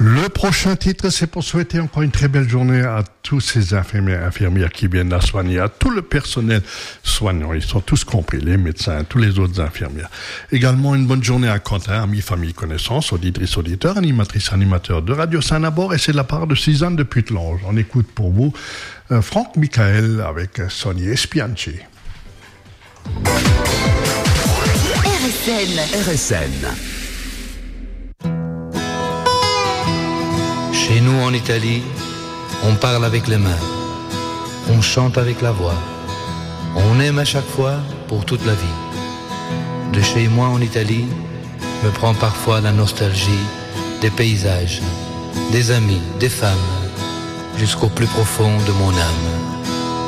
Le prochain titre, c'est pour souhaiter encore une très belle journée à tous ces infirmières qui viennent la soigner, à tout le personnel soignant. Ils sont tous compris, les médecins, tous les autres infirmières. Également une bonne journée à Quentin, amis, famille, connaissances, auditrices, auditeurs, animatrices, animateurs de Radio Saint-Nabor. Et c'est de la part de Suzanne de Putelange. On écoute pour vous Franck Michael avec Sonny Espianchi. RSN. Chez nous en Italie, on parle avec les mains, on chante avec la voix, on aime à chaque fois pour toute la vie. De chez moi en Italie, me prend parfois la nostalgie des paysages, des amis, des femmes, jusqu'au plus profond de mon âme.